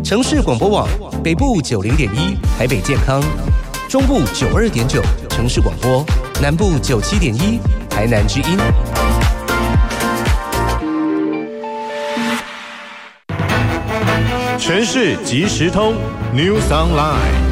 城市广播网北部90.1台北健康，中部92.9城市广播，南部97.1台南之音。 城市即时通 News Online。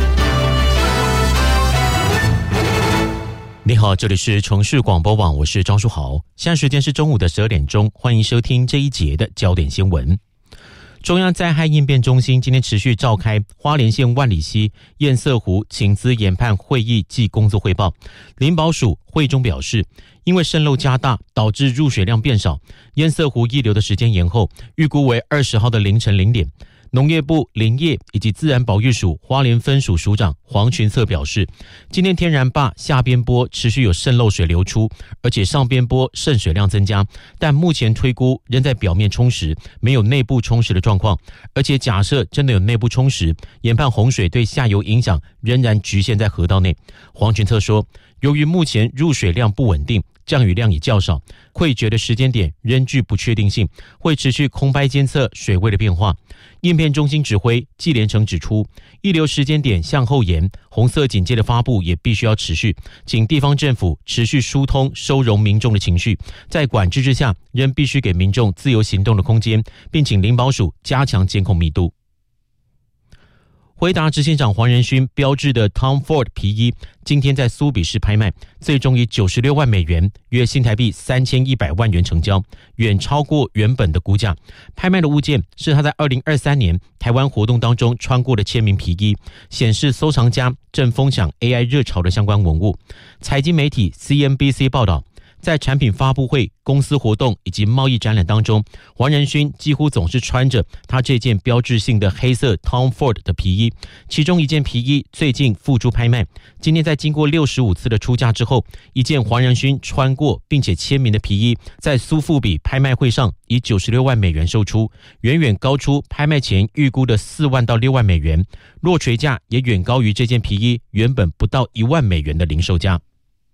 你好，这里是城市广播网，我是张书豪。现在时间是中午的12点钟，欢迎收听这一节的焦点新闻。中央灾害应变中心今天持续召开花莲县万里溪堰塞湖请资研判会议暨工作汇报。林保署会中表示，因为渗漏加大导致入水量变少，堰塞湖溢流的时间延后，预估为20号的凌晨0点。农业部林业以及自然保育署花莲分署署长黄群策表示，今天天然坝下边坡持续有渗漏水流出，而且上边坡渗水量增加，但目前推估仍在表面充实，没有内部充实的状况，而且假设真的有内部充实，研判洪水对下游影响仍然局限在河道内。黄群策说，由于目前入水量不稳定，降雨量也较少，溃决的时间点仍具不确定性，会持续空拍监测水位的变化。应变中心指挥纪连成指出，溢流时间点向后延，红色警戒的发布也必须要持续，请地方政府持续疏通收容民众的情绪，在管制之下仍必须给民众自由行动的空间，并请林保署加强监控密度。辉达执行长黄仁勋标志的 Tom Ford 皮衣今天在苏比士拍卖，最终以96万美元，约新台币3100万元成交，远超过原本的估价。拍卖的物件是他在2023年台湾活动当中穿过的签名皮衣，显示收藏家正疯抢 AI 热潮的相关文物。财经媒体 CNBC 报道，在产品发布会、公司活动以及贸易展览当中，黄仁勋几乎总是穿着他这件标志性的黑色 Tom Ford 的皮衣。其中一件皮衣最近复出拍卖，今天在经过65次的出价之后，一件黄仁勋穿过并且签名的皮衣，在苏富比拍卖会上以96万美元售出，远远高出拍卖前预估的4万到6万美元，落锤价也远高于这件皮衣原本不到1万美元的零售价。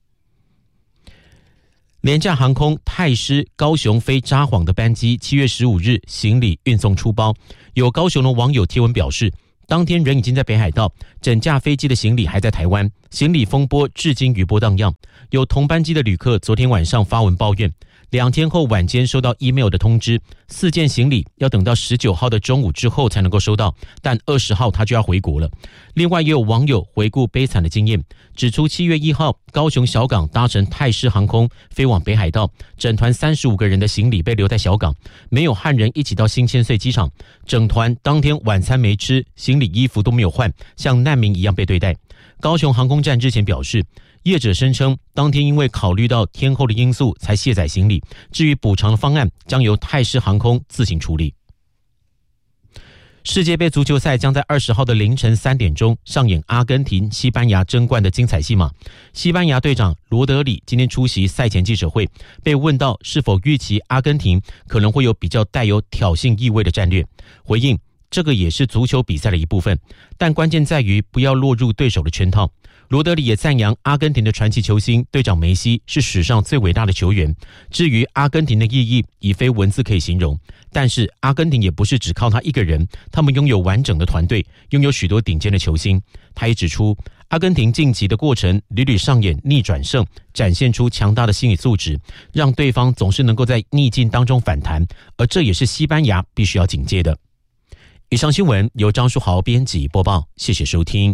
廉价航空泰狮高雄飞札幌的班机7月15日行李运送出包，有高雄的网友贴文表示，当天人已经在北海道，整架飞机的行李还在台湾，行李风波至今余波荡漾。有同班机的旅客昨天晚上发文抱怨，2天后晚间收到 email 的通知，4件行李要等到19号的中午之后才能够收到，但20号他就要回国了。另外也有网友回顾悲惨的经验，指出7月1号高雄小港搭乘泰狮航空飞往北海道，整团35个人的行李被留在小港，没有和人一起到新千岁机场，整团当天晚餐没吃，行李衣服都没有换，像难民一样被对待。高雄航空站之前表示，业者声称当天因为考虑到天候的因素才卸载行李，至于补偿的方案将由泰狮航空自行处理。世界杯足球赛将在20号的凌晨3点钟上演阿根廷、西班牙争冠的精彩戏码。西班牙队长罗德里今天出席赛前记者会，被问到是否预期阿根廷可能会有比较带有挑衅意味的战略，回应这个也是足球比赛的一部分，但关键在于不要落入对手的圈套。罗德里也赞扬阿根廷的传奇球星队长梅西是史上最伟大的球员。至于阿根廷的意义，已非文字可以形容。但是阿根廷也不是只靠他一个人，他们拥有完整的团队，拥有许多顶尖的球星。他也指出，阿根廷晋级的过程屡屡上演逆转胜，展现出强大的心理素质，让对方总是能够在逆境当中反弹，而这也是西班牙必须要警戒的。以上新闻由张书豪编辑播报，谢谢收听。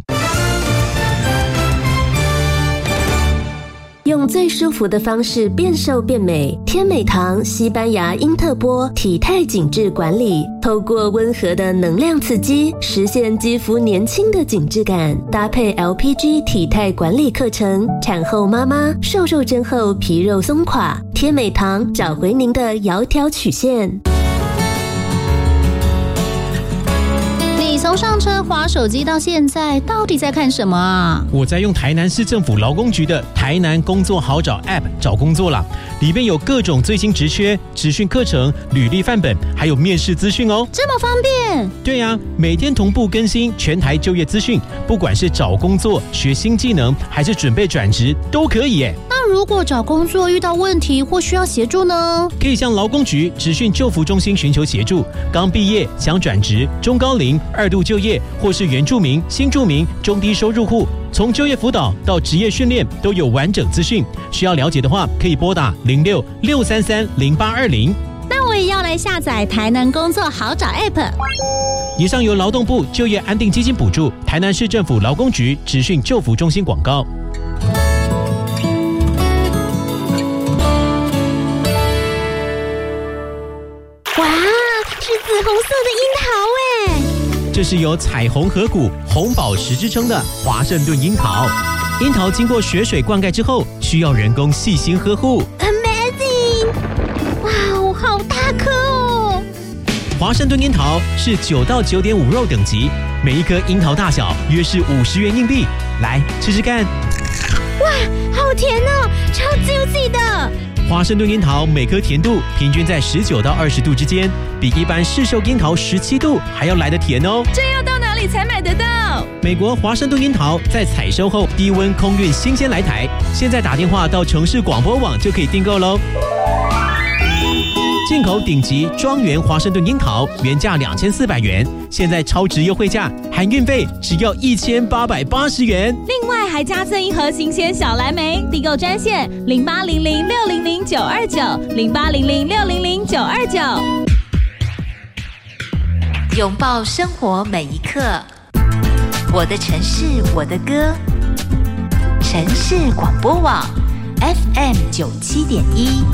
用最舒服的方式变瘦变美，天美堂西班牙因特波体态紧致管理，透过温和的能量刺激，实现肌肤年轻的紧致感。搭配 LPG 体态管理课程，产后妈妈瘦肉针后皮肉松垮，天美堂找回您的窈窕曲线。 你从上车滑手机到现在，到底在看什么啊？ 我在用台南市政府劳工局的台南工作好找 App 找工作啦，里面有各种最新职缺、职训课程、履历范本，还有面试资讯哦。 这么方便？ 对啊，每天同步更新全台就业资讯，不管是找工作、学新技能，还是准备转职，都可以耶。 那如果找工作遇到问题或需要协助呢？ 可以向劳工局职训就服中心寻求协助。刚毕业想转职、中高龄、二度就业，或是原住民、新住民、中低收入户，从就业辅导到职业训练都有完整资讯。需要了解的话，可以拨打06-633-0820。 那我也要来下载台南工作好找 App。 以上由劳动部就业安定基金补助，台南市政府劳工局职训就服中心广告。 哇，是紫红色的樱桃哎！ 这是有彩虹河谷、红宝石之称的华盛顿樱桃。樱桃经过雪水灌溉之后，需要人工细心呵护。 Amazing！ 哇哦，好大颗哦！ 华盛顿樱桃是9到9.5肉等级，每一颗樱桃大小约是50元硬币。来吃吃看。 哇，好甜哦，超juicy的！ 华盛顿樱桃每颗甜度平均在19到20度之间，比一般市售樱桃17度还要来得甜哦。 这要到哪里才买得到？ 美国华盛顿樱桃在采收后低温空运新鲜来台，现在打电话到城市广播网就可以订购喽。进口顶级庄园华盛顿樱桃原价2400元，现在超值优惠价，含运费只要1880元。 另外还加赠一盒新鲜小蓝莓，订购专线0800-600-929，0800-600-929。 拥抱生活每一刻，我的城市我的歌，城市广播网 FM 97.1。